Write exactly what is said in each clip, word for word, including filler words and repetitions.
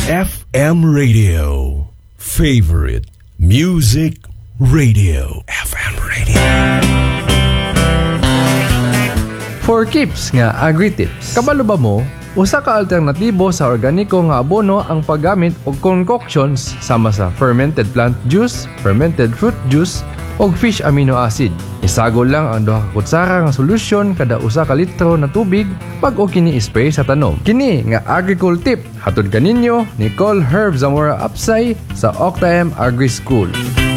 F M Radio. Favorite Music Radio. F M Radio. For keeps nga agri-tips. Kabalo ba mo? Usa ka alternatibo sa organiko nga abono ang paggamit og concoctions sama sa fermented plant juice, fermented fruit juice, og fish amino acid. Isagol lang ang duha ka kutsara nga solusyon kada usa ka litro na tubig pag o kini spray sa tanom. Kini nga agricole tip hatod kaninyo ni Col Herb Zamora Apsay sa Octaem Agri School.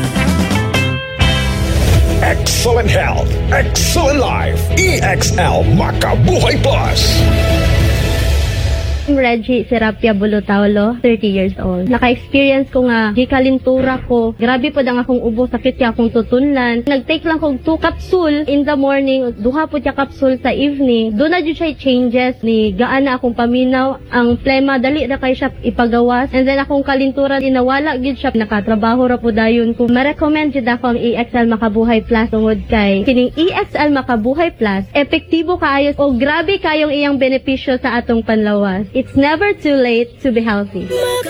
Excellent health, excellent life. E X L Makabuhay Plus. I'm Reggie Serapia Bulutaulo, thirty years old. Naka-experience ko nga, di kalintura ko. Grabe po ang akong ubo, sakit ya akong tutunlan. Nag-take lang ko two capsule in the morning, duha po siya capsule sa evening. Doon na dyan siya changes ni gaan na akong paminaw. Ang plema, dali na kayo siya ipagawas. And then akong kalintura, inawala gid siya. Nakatrabaho ra po dayon ko. Ma-recommend dyan ako ang E X L Makabuhay Plus tungod kay kining E X L Makabuhay Plus, epektibo kaayo o grabe kayong iyang benepisyo sa atong panlawas. It's never too late to be healthy.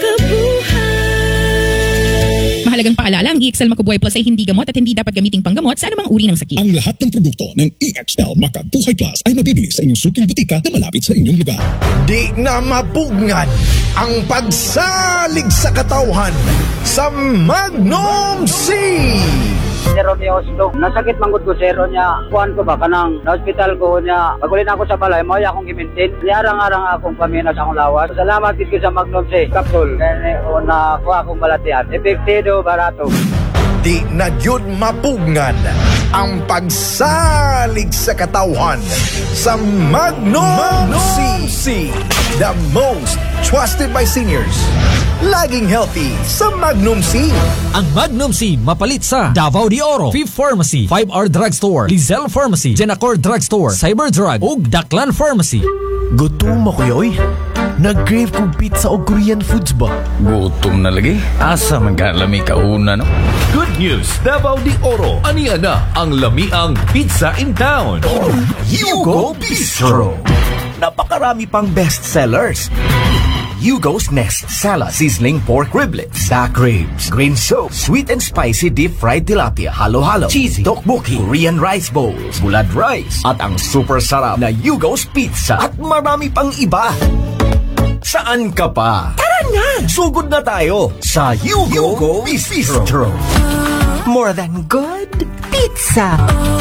Mahalagang paalala, ang E X L Makabuhay Plus ay hindi gamot at hindi dapat gamiting panggamot sa anumang uri ng sakit. Ang lahat ng produkto ng E X L Makabuhay Plus ay mabibili sa inyong suking butika na malapit sa inyong lugar. Di na mapugnan ang pagsalig sa katawhan sa Magnum C. Zero ni Oslo. Nasakit manggod ko zero niya. Kuhan ko ba kanang na hospital ko niya. Pagulin ako sa balay, mo akong gimintin. Yarang-arang akong pamina sa akong lawas. Salamat dito sa Magnum C. Capsule. Kaya na kuha akong balatian. Epektido, barato. Di na yun mapugnan ang pagsalig sa katawhan sa Magnum, Magnum C. The most trusted by seniors. Laging healthy sa Magnum C. Ang Magnum C mapalit sa Davao de Oro, Fifth Pharmacy, five R Drugstore, Lizelle Pharmacy, Genacor Drugstore, Cyberdrug, ug Daklan Pharmacy. Gutom mo kuya, oy. Nag-crave kong pizza o Korean foods ba? Gutom na lagi? Asa man ka lami kauna, no? Good news, Davao de Oro. Aniya na ang lamiang pizza in town. Yugo Bistro. Napakarami pang bestsellers. Yugo's Nest Salad, Sizzling Pork Riblets, Duck Ribs, Green Soup, Sweet and Spicy Deep Fried Tilapia, Halo-Halo, Cheesy, Tteokbokki, Korean Rice Bowls, Bulad Rice, at ang super sarap na Yugo's Pizza, at marami pang iba. Saan ka pa? Tara na! Sugod na tayo sa Yugo, Yugo Bistro. Bistro. More than good pizza.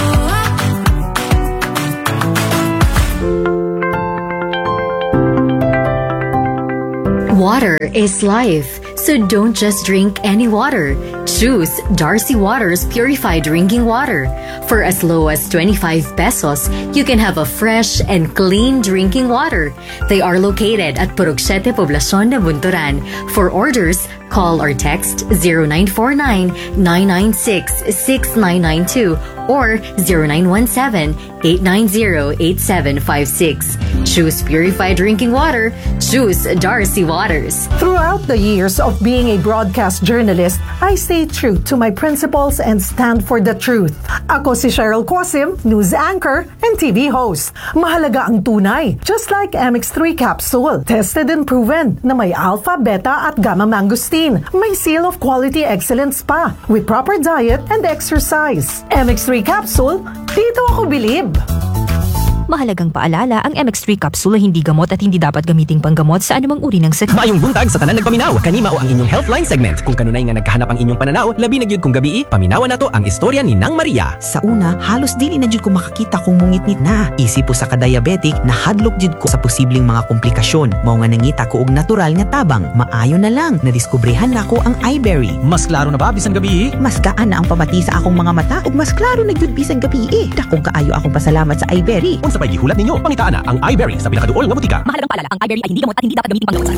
Water is life, so don't just drink any water. Choose Darcy Waters Purified Drinking Water. For as low as twenty-five pesos, you can have a fresh and clean drinking water. They are located at Purok Siete Poblacion de Bunturan. For orders, call or text zero nine four nine, nine nine six, six nine nine two or zero nine one seven, eight nine zero, eight seven five six. Choose purified drinking water. Choose Darcy Waters. Throughout the years of being a broadcast journalist, I stay true to my principles and stand for the truth. Ako si Cheryl Quasim, news anchor and T V host. Mahalaga ang tunay, just like M X three capsule. Tested and proven na may alpha, beta at gamma mangosteen. May seal of quality excellence pa with proper diet and exercise. M X three capsule, dito ako bilib. Mahalagang paalala, ang M X three capsule ay hindi gamot at hindi dapat gamiting panggamot sa anumang uri ng sakit. Maayong buntag sa tanan nagpaminaw. Kanima o ang inyong Healthline segment. Kung kanunay nga nagkahanap ang inyong pananaw, labi na gyud kung gabi, paminawan nato ang istorya ni Nang Maria. Sa una, halos dili na jud ko makakita kung mungit-ngit na. Isip po sa ka-diabetic, nahadlok jud ko sa posibleng mga komplikasyon. Mao nga nangita ko og natural nga tabang. Maayo na lang, nadiskubrehan na ko ang iBerry. Mas klaro na ba bisan gabi? Mas gaan na ang pamati sa akong mga mata ug mas klaro na jud bisan gabi. Dakong kaayo akong pasalamat sa iBerry. Unsa pay gihulat ninyo? Pangitaan na ang iBerry sa pinakaduol nga butika. Mahalagang paalala, ang iBerry ay hindi gamot at hindi dapat gamitin panggamot.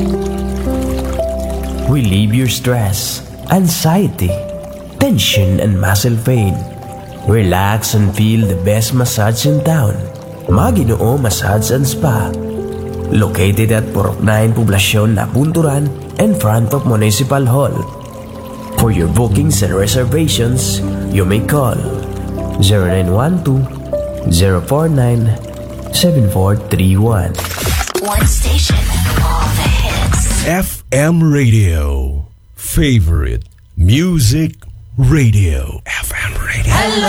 Relieve your stress, anxiety, tension, and muscle pain. Relax and feel the best massage in town. Maginoo Massage and Spa. Located at Purok nine Poblacion, Bunturan, in front of Municipal Hall. For your bookings and reservations, you may call zero nine one two, zero four nine, seven four three one. One station, all the hits. F M Radio. Favorite Music Radio. F M Radio.